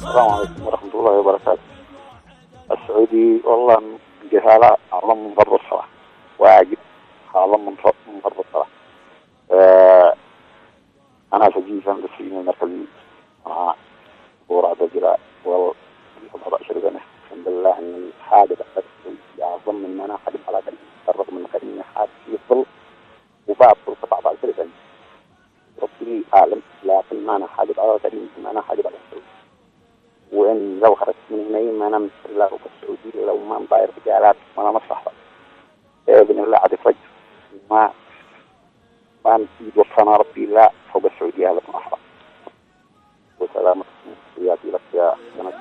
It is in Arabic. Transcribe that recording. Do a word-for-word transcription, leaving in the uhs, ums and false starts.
السلام عليكم ورحمة الله وبركاته. السعودي والله جهالة على من ضرب الصراحة واجد على من ضرب الصراحة. أه أنا سجين في السجن المركزي مع بورع دجلة والفضاء شرقنا. الحمد لله إن الحاجة بحثت أعظم من أنا حدث على قلبي الرغم من قديم حاد يفضل وبعض قطع بعض الفريقين ربي أعلم، لكن ما أنا حاجة على قديم ما أنا حاجة على السعودي. وإن لو خرجت من هنا ما أنا مثل الله السعودي لو ما مباير رجالات وأنا مصلحة بإذن الله عاد يفرج ما ما نسيب وصفنا رب